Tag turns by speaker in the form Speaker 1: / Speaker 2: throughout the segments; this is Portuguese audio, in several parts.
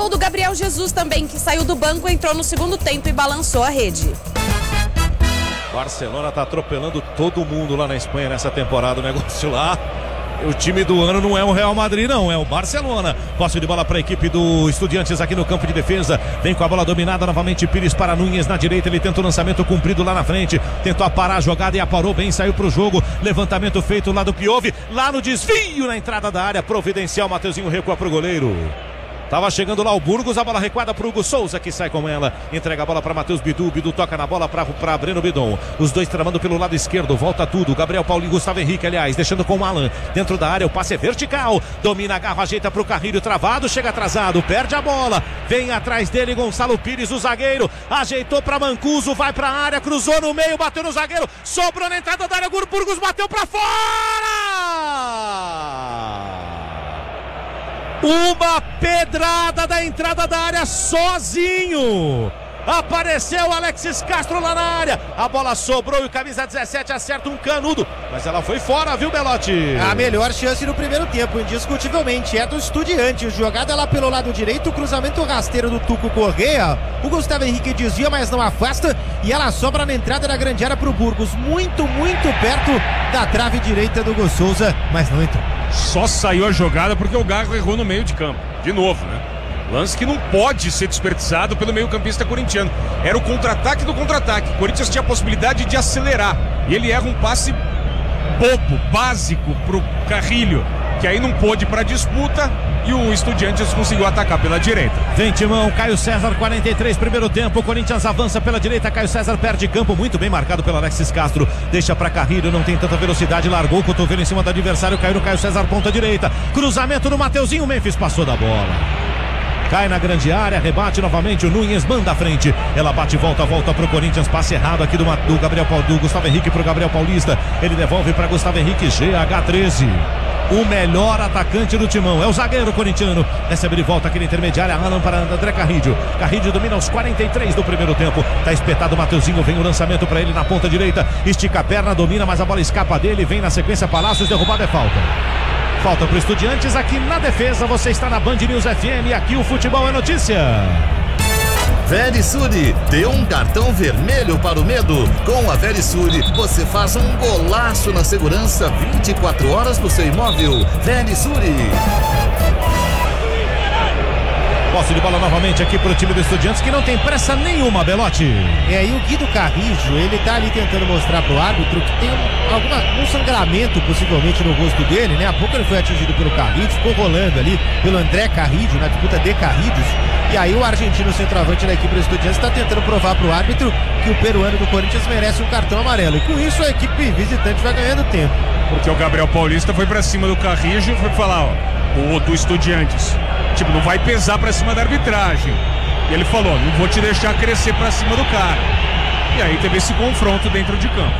Speaker 1: gol do Gabriel Jesus também, que saiu do banco, entrou no segundo tempo e balançou a rede.
Speaker 2: Barcelona tá atropelando todo mundo lá na Espanha nessa temporada. O negócio lá, o time do ano não é o Real Madrid, não, é o Barcelona. Posse de bola para a equipe do Estudiantes aqui no campo de defesa. Vem com a bola dominada novamente Pires para Núñez na direita. Ele tenta o lançamento cumprido lá na frente. Tentou aparar a jogada e aparou bem, saiu pro jogo. Levantamento feito lá do Piove. Lá no desvio na entrada da área. Providencial, Mateuzinho recua pro goleiro. Tava chegando lá o Burgos, a bola recuada para Hugo Souza, que sai com ela, entrega a bola para Matheus Bidu, Bidu toca na bola para Breno Bidon, os dois tramando pelo lado esquerdo, volta tudo, Gabriel Paulinho, Gustavo Henrique, aliás, deixando com o Alan, dentro da área, o passe é vertical, domina, agarra, ajeita pro Carrilho, travado, chega atrasado, perde a bola, vem atrás dele Gonçalo Pires, o zagueiro, ajeitou para Mancuso, vai pra área, cruzou no meio, bateu no zagueiro, sobrou na entrada da área, Burgos bateu pra fora! Uma pedrada da entrada da área sozinho. Apareceu Alexis Castro lá na área. A bola sobrou e o camisa 17 acerta um canudo. Mas ela foi fora, viu, Belotti?
Speaker 3: A melhor chance no primeiro tempo, indiscutivelmente, é do Estudiantes. Jogada lá pelo lado direito, cruzamento rasteiro do Tuco Correia. O Gustavo Henrique desvia, mas não afasta. E ela sobra na entrada da grande área pro Burgos. Muito perto da trave direita do Hugo Souza, mas não entrou.
Speaker 4: Só saiu a jogada porque o Garro errou no meio de campo. De novo, né? Lance que não pode ser desperdiçado pelo meio-campista corintiano. Era o contra-ataque do contra-ataque. O Corinthians tinha a possibilidade de acelerar. E ele erra um passe bobo, básico pro Carrilho, que aí não pôde para disputa e o Estudiantes conseguiu atacar pela direita.
Speaker 2: Vem Timão, Caio César, 43, primeiro tempo, o Corinthians avança pela direita, Caio César perde campo, muito bem marcado pelo Alexis Castro, deixa para Carrilho, não tem tanta velocidade, largou o cotovelo em cima do adversário, caiu no Caio César, ponta direita, cruzamento do Mateuzinho, o Memphis passou da bola. Cai na grande área, rebate novamente o Núñez, manda à frente. Ela bate e volta pro Corinthians. Passe errado aqui do Gustavo Henrique pro Gabriel Paulista. Ele devolve para Gustavo Henrique, GH13. O melhor atacante do Timão é o zagueiro corintiano. Recebe de volta aqui na intermediária, Alan para André Carrilho. Carrilho domina aos 43 do primeiro tempo. Tá espetado o Mateuzinho, vem o lançamento para ele na ponta direita. Estica a perna, domina, mas a bola escapa dele. Vem na sequência Palácios, derrubada é falta. Falta para o Estudiantes aqui na defesa. Você está na Band News FM e aqui o futebol é notícia.
Speaker 5: Verisure, dê um cartão vermelho para o medo. Com a Verisure, você faz um golaço na segurança 24 horas no seu imóvel. Verisure.
Speaker 2: Posse de bola novamente aqui pro time do Estudiantes, que não tem pressa nenhuma, Belotti.
Speaker 3: E o Guido Carrijo, ele tá ali tentando mostrar pro árbitro que tem um sangramento possivelmente no rosto dele, né? Há pouco ele foi atingido pelo Carrijo, ficou rolando ali pelo André Carrijo, na disputa de Carrijos. E aí o argentino centroavante da equipe do Estudiantes está tentando provar pro árbitro que o peruano do Corinthians merece um cartão amarelo. E com isso a equipe visitante vai ganhando tempo.
Speaker 4: Porque o Gabriel Paulista foi pra cima do Carrijo e foi falar, ó, do Estudiantes. Tipo, não vai pesar pra cima da arbitragem. E ele falou, não vou te deixar crescer pra cima do cara. E aí teve esse confronto dentro de campo.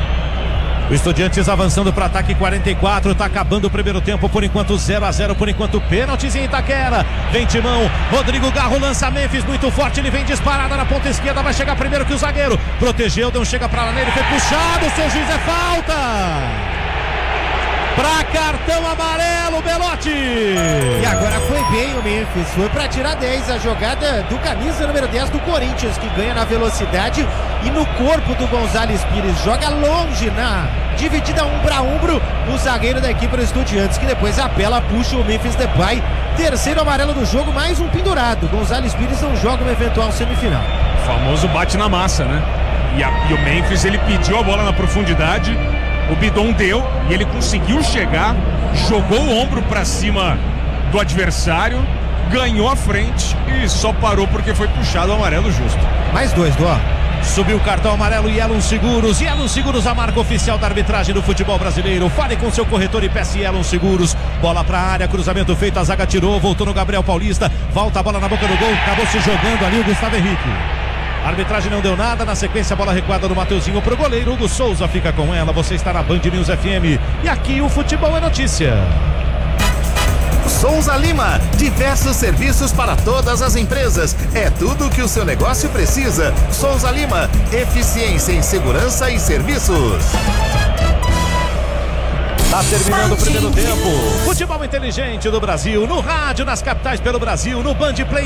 Speaker 2: O Estudiantes avançando para ataque 44, tá acabando o primeiro tempo, por enquanto 0-0, por enquanto pênaltis em Itaquera. Vem Timão, Rodrigo Garro lança Memphis, muito forte, ele vem disparada na ponta esquerda, vai chegar primeiro que o zagueiro. Protegeu, deu um chega pra lá nele, foi puxado, seu juiz é falta. Pra cartão amarelo, Belotti.
Speaker 3: E agora foi bem o Memphis, foi pra tirar 10, a jogada do camisa número 10 do Corinthians, que ganha na velocidade e no corpo do Gonzalez Pires, joga longe na dividida ombro a ombro, o zagueiro da equipe do Estudiantes, que depois apela, puxa o Memphis Depay, terceiro amarelo do jogo, mais um pendurado. Gonzalez Pires não joga uma eventual semifinal.
Speaker 4: O famoso bate na massa, né? E o Memphis, ele pediu a bola na profundidade, o Bidon deu e ele conseguiu chegar, jogou o ombro pra cima do adversário, ganhou a frente e só parou porque foi puxado o amarelo justo.
Speaker 3: Mais dois, Dó.
Speaker 2: Subiu o cartão amarelo Yellow Seguros. Yellow Seguros, a marca oficial da arbitragem do futebol brasileiro. Fale com seu corretor e peça Yellow Seguros. Bola pra área, cruzamento feito, a zaga tirou, voltou no Gabriel Paulista. Volta a bola na boca do gol, acabou se jogando ali o Gustavo Henrique. A arbitragem não deu nada, na sequência a bola recuada do Mateuzinho pro goleiro, Hugo Souza fica com ela. Você está na Band News FM e aqui o futebol é notícia.
Speaker 5: Souza Lima, diversos serviços para todas as empresas. É tudo o que o seu negócio precisa. Souza Lima, eficiência em segurança e serviços.
Speaker 2: Tá terminando o primeiro tempo. Futebol inteligente do Brasil, no rádio, nas capitais pelo Brasil, no Band Play.